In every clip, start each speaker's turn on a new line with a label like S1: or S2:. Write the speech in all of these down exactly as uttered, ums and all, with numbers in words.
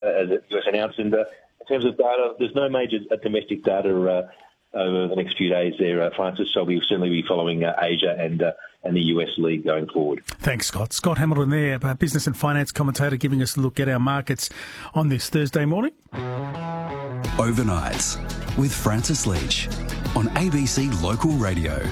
S1: as the U S announced. And uh, in terms of data, there's no major uh, domestic data uh, over the next few days there, uh, Francis. So we'll certainly be following uh, Asia and uh, and the U S lead going forward.
S2: Thanks, Scott. Scott Hamilton there, business and finance commentator, giving us a look at our markets on this Thursday morning.
S3: Overnights with Francis Leach on A B C Local Radio.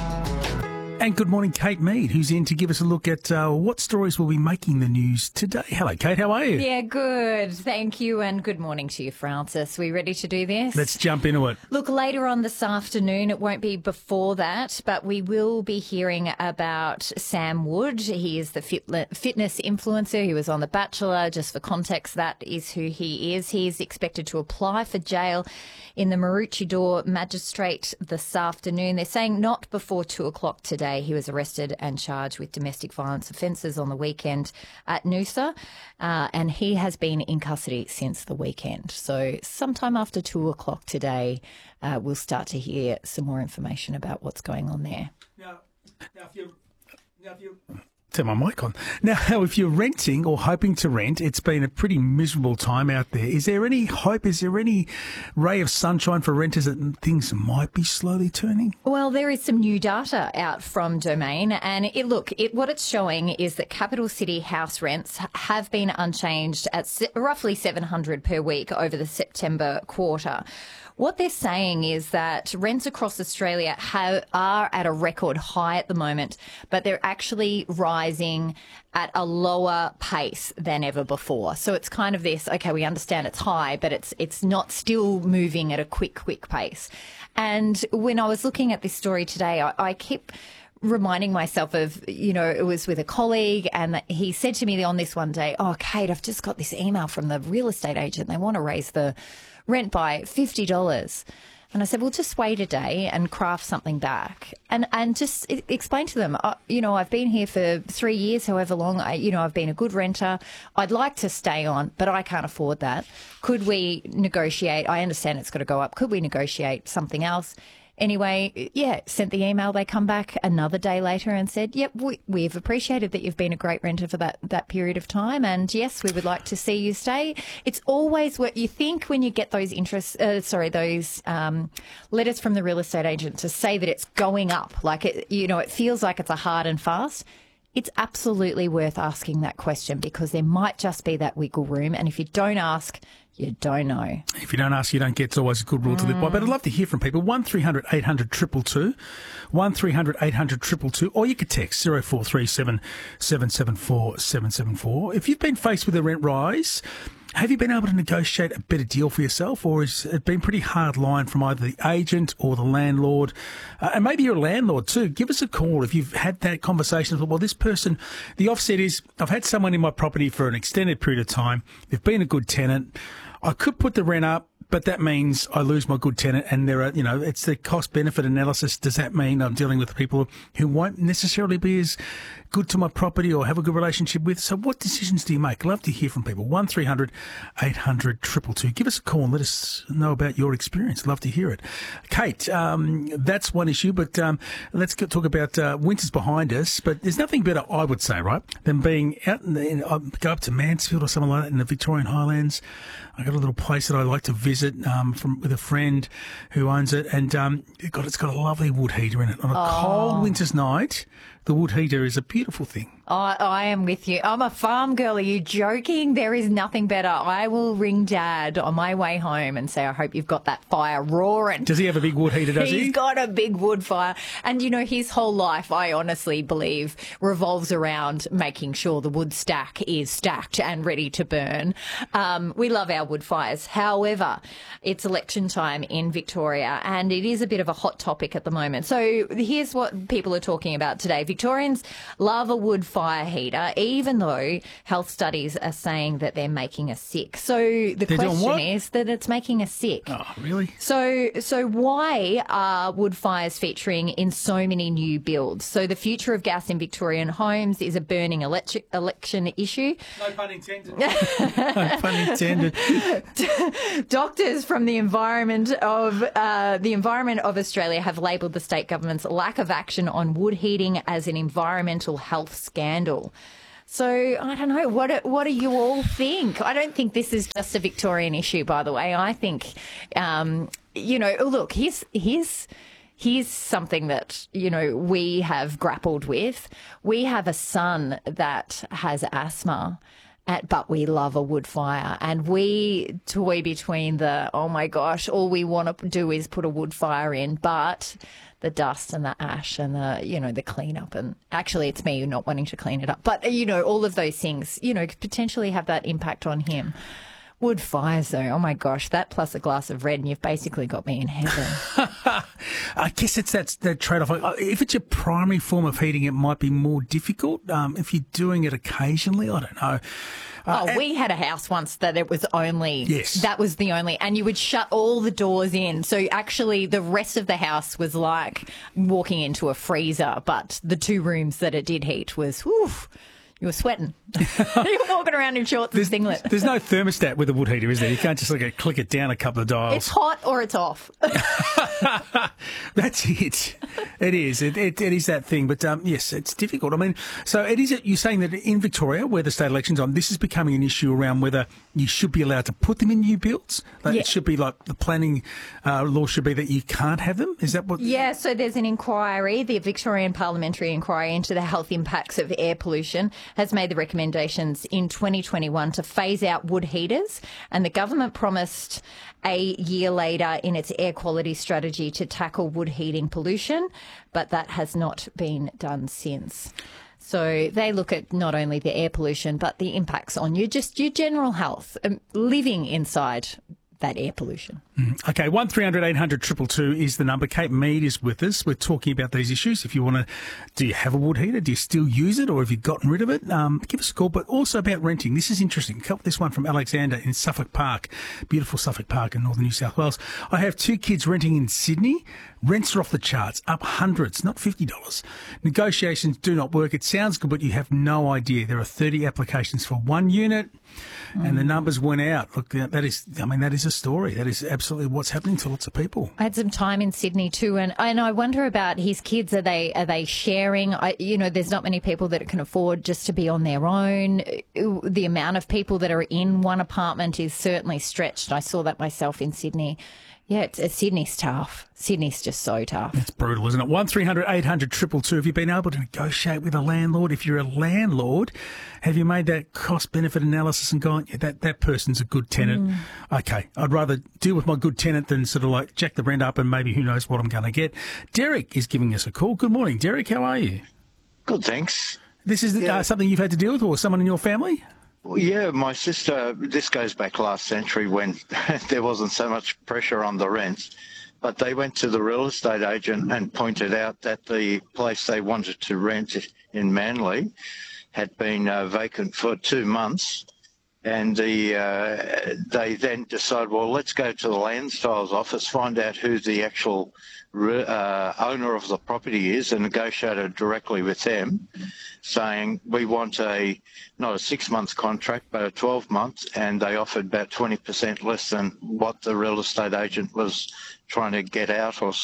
S2: And good morning, Kate Mead, who's in to give us a look at uh, what stories will be making the news today. Hello, Kate. How are you?
S4: Yeah, good. Thank you, and good morning to you, Francis. We ready to do this?
S2: Let's jump into it.
S4: Look, later on this afternoon, it won't be before that, but we will be hearing about Sam Wood. He is the fit- fitness influencer. He was on The Bachelor. Just for context, that is who he is. He is expected to apply for jail in the Maroochydore Magistrate this afternoon. They're saying not before two o'clock today. He was arrested and charged with domestic violence offences on the weekend at Noosa, uh, and he has been in custody since the weekend. So sometime after two o'clock today, uh, we'll start to hear some more information about what's going on there.
S2: Now, now if you, now if you... Turn my mic on. Now, if you're renting or hoping to rent, it's been a pretty miserable time out there. Is there any hope? Is there any ray of sunshine for renters that things might be slowly turning?
S4: Well, there is some new data out from Domain, and it, look, it, what it's showing is that capital city house rents have been unchanged at se- roughly seven hundred per week over the September quarter. What they're saying is that rents across Australia have, are at a record high at the moment, but they're actually rising at a lower pace than ever before. So it's kind of this, okay, we understand it's high, but it's it's not still moving at a quick, quick pace. And when I was looking at this story today, I, I kept reminding myself of, you know, it was with a colleague, and he said to me on this one day, oh, Kate, I've just got this email from the real estate agent. They want to raise the rent by fifty dollars. And I said, well, just wait a day and craft something back and, and just explain to them, uh, you know, I've been here for three years, however long, I, you know, I've been a good renter. I'd like to stay on, but I can't afford that. Could we negotiate? I understand it's got to go up. Could we negotiate something else? Anyway, yeah, sent the email. They come back another day later and said, yep, we, we've appreciated that you've been a great renter for that, that period of time. And yes, we would like to see you stay. It's always what you think when you get those interest, uh, sorry, those um, letters from the real estate agent to say that it's going up. Like, it, you know, it feels like it's a hard and fast. It's absolutely worth asking that question because there might just be that wiggle room. And if you don't ask, you don't know.
S2: If you don't ask, you don't get. It's always a good rule mm. to live by. But I'd love to hear from people. one three hundred eight hundred two two two, one three hundred eight hundred two two two, or you could text zero four three seven seven seven four seven seven four. If you've been faced with a rent rise, have you been able to negotiate a better deal for yourself, or has it been pretty hard line from either the agent or the landlord? Uh, and maybe you're a landlord too. Give us a call if you've had that conversation. Well, this person, the offset is, I've had someone in my property for an extended period of time. They've been a good tenant. I could put the rent up, but that means I lose my good tenant, and there are, you know, it's the cost-benefit analysis. Does that mean I'm dealing with people who won't necessarily be as good to my property or have a good relationship with? So what decisions do you make? Love to hear from people. one three hundred eight hundred two two two. Give us a call and let us know about your experience. Love to hear it. Kate, um, that's one issue, but um, let's get, talk about uh, winter's behind us. But there's nothing better, I would say, right, than being out in the, in, uh, go up to Mansfield or something like that in the Victorian Highlands. I got a little place that I like to visit um, from with a friend who owns it, and um, it got, it's got a lovely wood heater in it. On a
S4: oh.
S2: cold winter's night, the wood heater is a beautiful thing.
S4: I, I am with you. I'm a farm girl. Are you joking? There is nothing better. I will ring Dad on my way home and say, I hope you've got that fire roaring.
S2: Does he have a big wood heater, does
S4: He's
S2: he?
S4: He's got a big wood fire. And, you know, his whole life, I honestly believe, revolves around making sure the wood stack is stacked and ready to burn. Um, we love our wood fires. However, it's election time in Victoria and it is a bit of a hot topic at the moment. So here's what people are talking about today. Victorians love a wood fire heater, even though health studies are saying that they're making us sick. So the
S2: they're
S4: question is that it's making us sick.
S2: Oh, really?
S4: So, so why are wood fires featuring in so many new builds? So the future of gas in Victorian homes is a burning electric election issue.
S2: No pun intended. No pun intended.
S4: Doctors from the environment of uh, the Environment of Australia have labelled the state government's lack of action on wood heating as an environmental health scandal. So I don't know. What do, what do you all think? I don't think this is just a Victorian issue, by the way. I think, um, you know, look, here's here's here's something that, you know, we have grappled with. We have a son that has asthma. At, but we love a wood fire, and we toy between the, oh my gosh, all we want to do is put a wood fire in, but the dust and the ash and the, you know, the cleanup, and actually it's me not wanting to clean it up, but, you know, all of those things, you know, could potentially have that impact on him. Wood fires, though, oh my gosh, that plus a glass of red, and you've basically got me in heaven.
S2: I guess it's that, that trade-off. If it's your primary form of heating, it might be more difficult. Um, if you're doing it occasionally, I don't know. Uh,
S4: oh, we had a house once that it was only,
S2: yes.
S4: that was the only, and you would shut all the doors in. So actually the rest of the house was like walking into a freezer, but the two rooms that it did heat was, whew, you were sweating. You were walking around in shorts
S2: there's,
S4: and singlet.
S2: There's no thermostat with a wood heater, is there? You can't just like click it down a couple of dials.
S4: It's hot or it's off.
S2: That's it. It is. It, it, it is that thing. But um, yes, it's difficult. I mean, so it is. You're saying that in Victoria, where the state election's on, this is becoming an issue around whether you should be allowed to put them in new builds. Like
S4: yeah.
S2: It should be like the planning uh, law should be that you can't have them. Is that what?
S4: Yeah. So there's an inquiry. The Victorian Parliamentary Inquiry into the health impacts of air pollution has made the recommendations in twenty twenty-one to phase out wood heaters, and the government promised a year later in its air quality strategy to tackle wood heating pollution, but that has not been done since. So they look at not only the air pollution, but the impacts on you, just your general health, um, living inside that air pollution.
S2: Mm. Okay, one three hundred eight hundred two two two is the number. Kate Mead is with us. We're talking about these issues. If you want to, do you have a wood heater? Do you still use it, or have you gotten rid of it? Um, give us a call, but also about renting. This is interesting. This one from Alexander in Suffolk Park, beautiful Suffolk Park in northern New South Wales. I have two kids renting in Sydney. Rents are off the charts, up hundreds, not fifty dollars. Negotiations do not work. It sounds good, but you have no idea. There are thirty applications for one unit, mm. and the numbers went out. Look, that is, I mean, that is a story. That is absolutely what's happening to lots of people.
S4: I had some time in Sydney too, and, and I wonder about his kids. Are they are they sharing? I, you know, there's not many people that can afford just to be on their own. The amount of people that are in one apartment is certainly stretched. I saw that myself in Sydney. Yeah, it's, it's Sydney's tough. Sydney's just so tough.
S2: It's brutal, isn't it? one three hundred eight hundred two two two. Have you been able to negotiate with a landlord? If you're a landlord, have you made that cost-benefit analysis and gone, yeah, that, that person's a good tenant? Mm. Okay, I'd rather deal with my good tenant than sort of like jack the rent up and maybe who knows what I'm going to get. Derek is giving us a call. Good morning, Derek. How are you?
S5: Good, thanks.
S2: This is yeah. uh, something you've had to deal with, or someone in your family?
S5: Well, yeah, my sister, this goes back last century when there wasn't so much pressure on the rents, but they went to the real estate agent and pointed out that the place they wanted to rent in Manly had been uh, vacant for two months. And the uh, they then decided, well, let's go to the land styles office, find out who the actual uh, owner of the property is, and negotiated directly with them, saying we want a not a six-month contract, but a twelve months, and they offered about twenty percent less than what the real estate agent was trying to get out or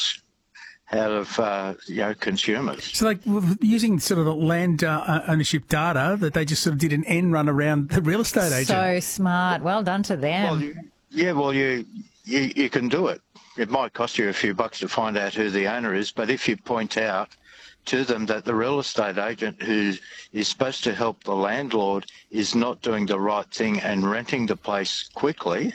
S5: out of uh, you know consumers.
S2: So, like using sort of the land uh, ownership data, that they just sort of did an end run around the real estate agent.
S4: So smart. Well done to them.
S5: Well, you, yeah, well, you, you you can do it. It might cost you a few bucks to find out who the owner is, but if you point out to them that the real estate agent who is supposed to help the landlord is not doing the right thing and renting the place quickly,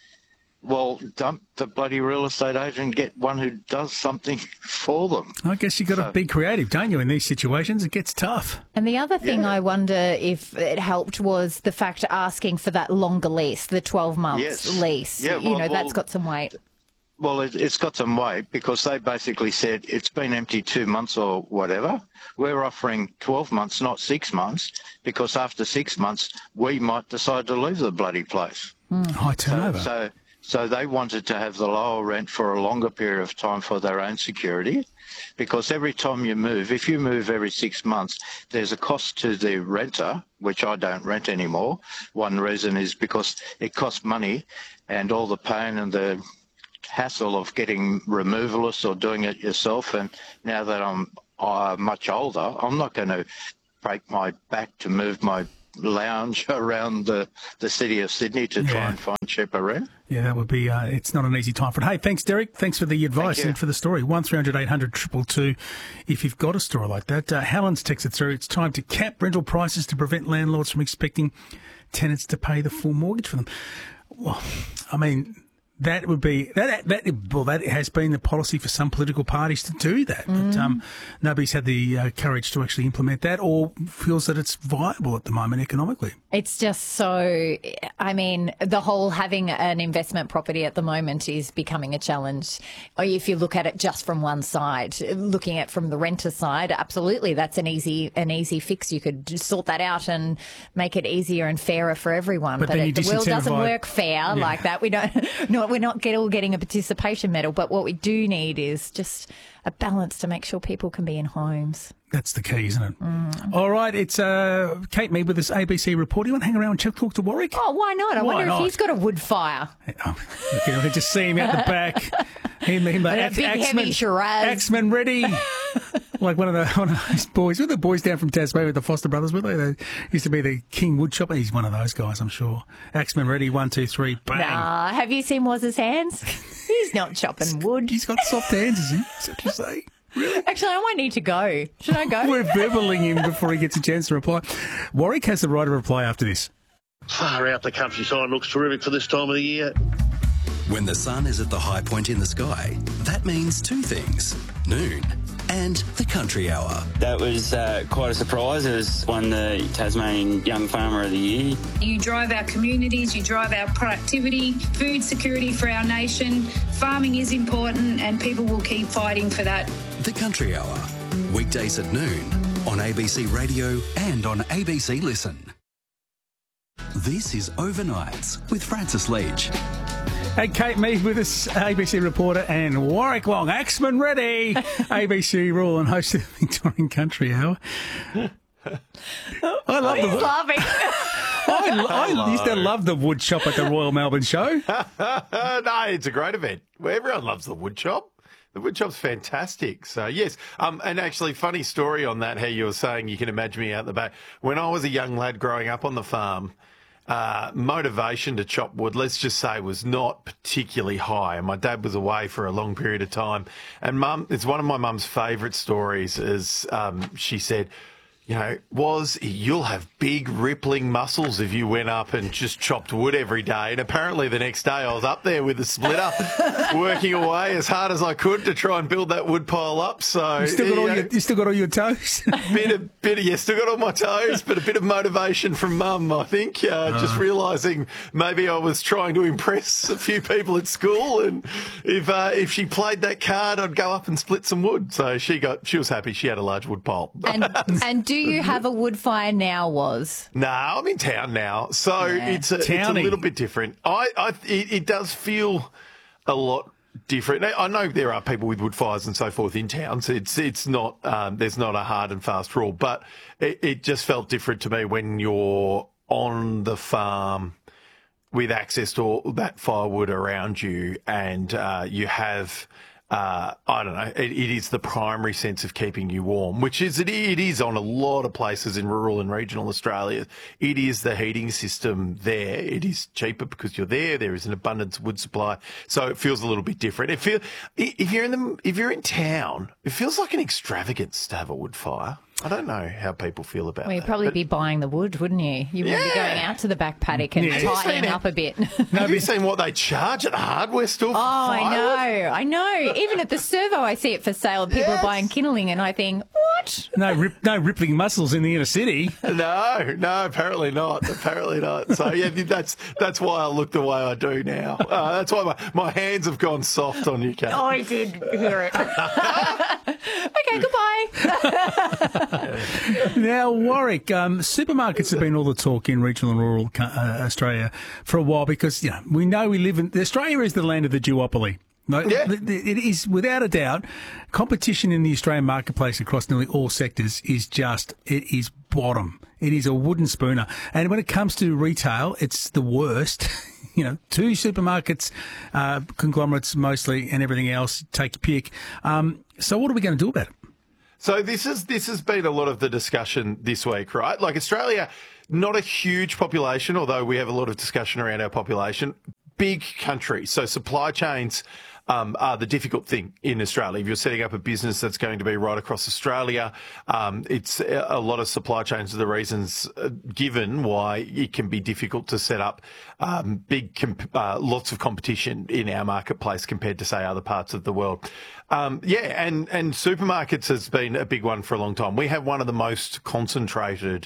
S5: well, dump the bloody real estate agent and get one who does something for them.
S2: I guess you've got
S5: so,
S2: to be creative, don't you, in these situations? It gets tough.
S4: And the other thing
S5: yeah.
S4: I wonder if it helped was the fact of asking for that longer lease, the twelve months
S5: yes.
S4: lease.
S5: Yeah,
S4: you
S5: well,
S4: know,
S5: well,
S4: that's got some weight.
S5: Well, it, it's got some weight because they basically said it's been empty two months or whatever. We're offering twelve months, not six months, because after six months, we might decide to leave the bloody place.
S2: Mm. High turnover.
S5: So, so, so they wanted to have the lower rent for a longer period of time for their own security, because every time you move, if you move every six months, there's a cost to the renter, which I don't rent anymore. One reason is because it costs money and all the pain and the hassle of getting removalists or doing it yourself. And now that I'm uh, much older, I'm not going to break my back to move my lounge around the, the city of Sydney to try
S2: Yeah.
S5: and find cheaper rent.
S2: Yeah, that would be, uh, it's not an easy time for it. Hey, thanks, Derek. Thanks for the advice
S5: Thank you.
S2: and for the story. one three hundred eight hundred two two two if you've got a story like that. Uh, Helen's texted through, it's time to cap rental prices to prevent landlords from expecting tenants to pay the full mortgage for them. Well, I mean, that would be, that, that, well, that has been the policy for some political parties to do that.
S4: Mm.
S2: But um, nobody's had the uh, courage to actually implement that or feels that it's viable at the moment economically.
S4: It's just so, I mean, the whole having an investment property at the moment is becoming a challenge. Or if you look at it just from one side, looking at it from the renter side, absolutely, that's an easy an easy fix. You could just sort that out and make it easier and fairer for everyone.
S2: But
S4: But,
S2: then
S4: it,
S2: you
S4: the world doesn't
S2: disincentivise-
S4: work fair like that. We don't, no, we're not get, all getting a participation medal. But what we do need is just a balance to make sure people can be in homes.
S2: That's the key, isn't it? All right, it's uh, Kate Mead with this A B C report. You want to hang around and ch- talk to Warwick?
S4: Oh, why not? I
S2: Why
S4: wonder
S2: not?
S4: if he's got a wood fire.
S2: Oh, you can, you can just see him out the back. Him, him,
S4: a
S2: Ax-
S4: big,
S2: Axeman,
S4: heavy Shiraz.
S2: Axeman ready. Like one of the one of those boys. Were the boys down from Tasmania with the Foster brothers, were they? They used to be the King woodchopper. He's one of those guys, I'm sure. Axeman ready, one, two, three, bang.
S4: Nah, have you seen Waz's hands? He's not chopping wood.
S2: He's got soft hands, is he? Is that what you say?
S4: Actually, I might need to go. Should I go?
S2: We're beveling him before he gets a chance to reply. Warwick has the right to reply after this.
S6: Far out the countryside looks terrific for this time of the year.
S3: When the sun is at the high point in the sky, that means two things: noon and the country hour.
S7: That was uh, quite a surprise. It was won the Tasmanian Young Farmer of the Year.
S8: You drive our communities, you drive our productivity, food security for our nation. Farming is important and people will keep fighting for that.
S3: The country hour, weekdays at noon on A B C Radio and on A B C Listen. This is Overnights with Francis Leach.
S2: Hey, Kate Mead with us, A B C reporter, and Warwick Long, Axeman ready, A B C rule and host of the Victorian Country Hour. I love
S4: He's
S2: the
S4: laughing.
S2: I, I used to love the wood shop at the Royal Melbourne Show.
S9: No, it's a great event. Well, everyone loves the wood shop. The wood shop's fantastic. So, yes. Um, and actually, funny story on that, how you were saying you can imagine me out the back. When I was a young lad growing up on the farm, uh, motivation to chop wood, let's just say, was not particularly high. And my dad was away for a long period of time. And Mum, it's one of my mum's favourite stories is um, she said, you know, was you'll have big rippling muscles if you went up and just chopped wood every day. And apparently the next day I was up there with a splitter working away as hard as I could to try and build that wood pile up. So
S2: You still got
S9: you
S2: all
S9: know,
S2: your, you still got all your toes.
S9: bit of bit of yeah, still got all my toes, but a bit of motivation from Mum, I think. Uh, just realising maybe I was trying to impress a few people at school, and if uh, if she played that card, I'd go up and split some wood. So she got she was happy. She had a large wood pile.
S4: And and do you have a wood fire now, Was?
S9: No, I'm in town now, so
S4: Yeah.
S9: it's a, it's a
S2: Townie.
S9: little bit different. I, I it, it does feel a lot different. Now, I know there are people with wood fires and so forth in towns. It's it's not um, there's not a hard and fast rule, but it, it just felt different to me when you're on the farm with access to all that firewood around you, and uh, you have. Uh, I don't know. It, it is the primary sense of keeping you warm, which is it, it is on a lot of places in rural and regional Australia. It is the heating system there. It is cheaper because you're there. There is an abundance of wood supply, so it feels a little bit different. It feel if you're in the if you're in town, it feels like an extravagance to have a wood fire. I don't know how people feel about
S4: Well, you'd
S9: that.
S4: probably
S9: but-
S4: be buying the wood, wouldn't you? You would be
S9: Yeah.
S4: going out to the back paddock and
S2: Yeah. Have
S9: you
S4: tightening
S9: seen it?
S4: up a bit.
S9: Have you seen what they charge at the hardware store? For
S4: Oh, I
S9: firewood?
S4: know, I know. Even at the servo, I see it for sale. People
S9: Yes.
S4: are buying kindling, and I think, what?
S2: No, rip, no rippling muscles in the inner city.
S9: No, no, apparently not. Apparently not. So yeah, that's that's why I look the way I do now. Uh, that's why my, my hands have gone soft on you, Kate.
S4: Oh, I did hear it. Okay, goodbye.
S2: Now, Warwick, um, supermarkets have been all the talk in regional and rural co- uh, Australia for a while because, you know, we know we live in... Australia is the land of the duopoly. No,
S9: Yeah.
S2: th- th- It is, without a doubt, competition in the Australian marketplace across nearly all sectors is just, it is bottom. It is a wooden spooner. And when it comes to retail, it's the worst. You know, two supermarkets, uh, conglomerates mostly, and everything else, take your pick. Um, so what are we going to do about it?
S9: So this is this has been a lot of the discussion this week, right? Like Australia, not a huge population, although we have a lot of discussion around our population. Big country, so supply chains um, are the difficult thing in Australia. If you're setting up a business that's going to be right across Australia, um, it's a lot of supply chains are the reasons uh, given why it can be difficult to set up um, big, comp- uh, lots of competition in our marketplace compared to, say, other parts of the world. Um, yeah, and, and supermarkets has been a big one for a long time. We have one of the most concentrated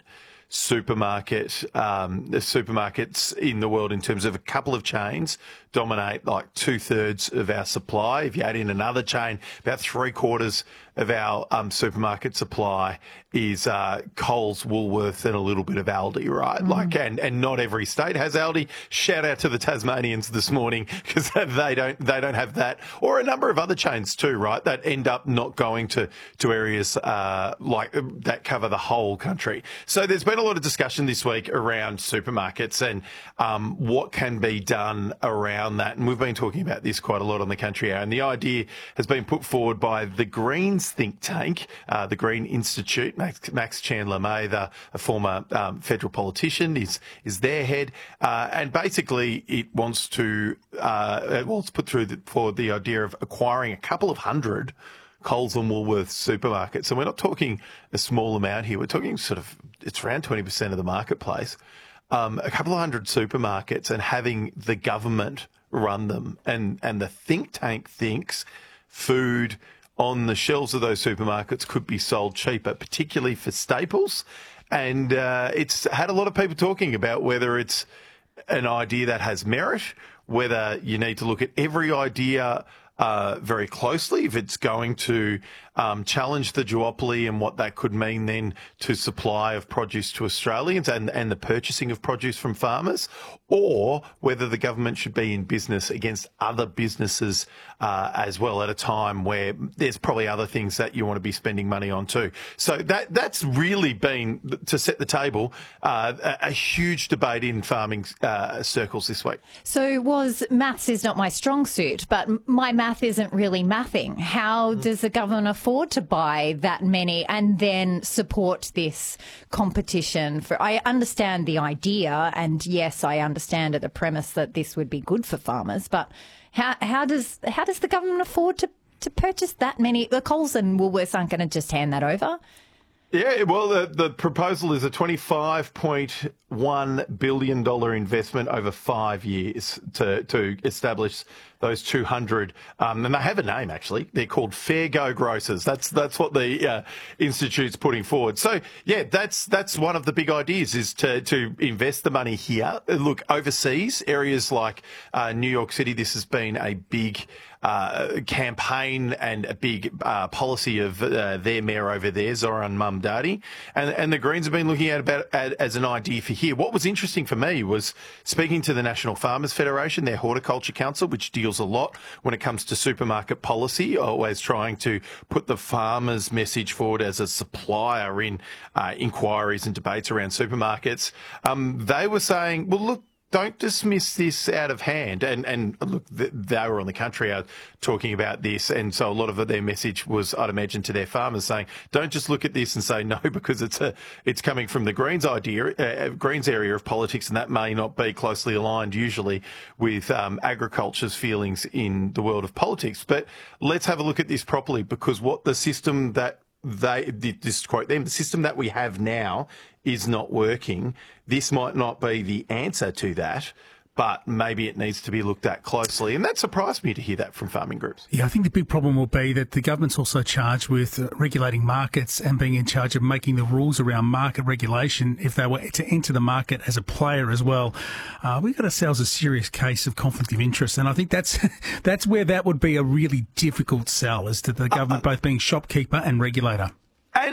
S9: supermarket um, the supermarkets in the world in terms of a couple of chains dominate like two thirds of our supply. If you add in another chain, about three quarters of our um, supermarket supply is uh, Coles, Woolworths, and a little bit of Aldi, right? Mm. Like, and, and not every state has Aldi. Shout out to the Tasmanians this morning because they don't they don't have that, or a number of other chains too, right? That end up not going to to areas uh, like that cover the whole country. So there's been a lot of discussion this week around supermarkets and um, what can be done around that, and we've been talking about this quite a lot on the Country Hour, and the idea has been put forward by the Greens think tank, uh, the Green Institute. Max, Max Chandler Mather, a former um, federal politician, is is their head, uh, and basically it wants to uh, well, it's put through the, for the idea of acquiring a couple of hundred Coles and Woolworths supermarkets. So we're not talking a small amount here. We're talking sort of, it's around twenty percent of the marketplace. Um, a couple of hundred supermarkets and having the government run them. And, and the think tank thinks food on the shelves of those supermarkets could be sold cheaper, particularly for staples. And uh, it's had a lot of people talking about whether it's an idea that has merit, whether you need to look at every idea uh, very closely, if it's going to um, challenge the duopoly and what that could mean then to supply of produce to Australians and, and the purchasing of produce from farmers, or whether the government should be in business against other businesses uh, as well at a time where there's probably other things that you want to be spending money on too. So that that's really been, to set the table, uh, a, a huge debate in farming uh, circles this week.
S4: So was maths is not my strong suit, but my math isn't really mathing. How does the government afford to buy that many and then support this competition? For I understand the idea, and yes, I understand at the premise that this would be good for farmers, but how how does how does the government afford to, to purchase that many? The Coles and Woolworths aren't going to just hand that over.
S9: Yeah, well, the, the proposal is a twenty-five point one billion dollars investment over five years to, to establish those two hundred. Um, and they have a name, actually. They're called Fair Go Grocers. That's that's what the uh, Institute's putting forward. So, yeah, that's that's one of the big ideas, is to, to invest the money here. Look, overseas, areas like uh, New York City, this has been a big Uh, campaign and a big uh, policy of uh, their mayor over there, Zoran Mamdani, and and the Greens have been looking at about at, as an idea for here. What was interesting for me was speaking to the National Farmers Federation, their Horticulture Council, which deals a lot when it comes to supermarket policy, always trying to put the farmers' message forward as a supplier in uh, inquiries and debates around supermarkets. Um, they were saying, well, look, don't dismiss this out of hand. And, and look, they were on the Country Hour talking about this. And so a lot of their message was, I'd imagine, to their farmers saying, don't just look at this and say no, because it's a, it's coming from the Greens idea, uh, Greens area of politics, and that may not be closely aligned usually with um, agriculture's feelings in the world of politics. But let's have a look at this properly, because what the system that they, this quote them, the system that we have now is not working. This might not be the answer to that, but maybe it needs to be looked at closely. And that surprised me to hear that from farming groups.
S2: Yeah, I think the big problem will be that the government's also charged with uh, regulating markets and being in charge of making the rules around market regulation if they were to enter the market as a player as well. Uh, we've got ourselves a serious case of conflict of interest, and I think that's that's where that would be a really difficult sell, as to the government uh, both being shopkeeper and regulator.
S9: And,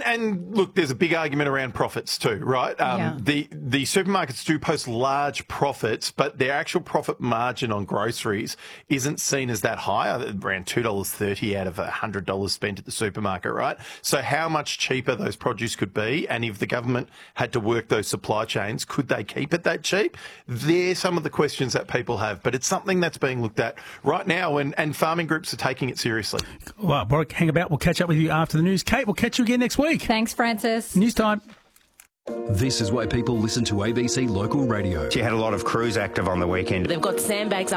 S9: And, and look, there's a big argument around profits too, right? Um,
S4: Yeah.
S9: The the supermarkets do post large profits, but their actual profit margin on groceries isn't seen as that high, around two dollars thirty out of one hundred dollars spent at the supermarket, right? So how much cheaper those produce could be, and if the government had to work those supply chains, could they keep it that cheap? They're some of the questions that people have, but it's something that's being looked at right now, and, and farming groups are taking it seriously.
S2: Well, Warwick, hang about. We'll catch up with you after the news. Kate, we'll catch you again next week.
S4: Thanks, Francis.
S2: News time.
S3: This is why people listen to A B C Local Radio.
S10: She had a lot of crews active on the weekend.
S11: They've got sandbags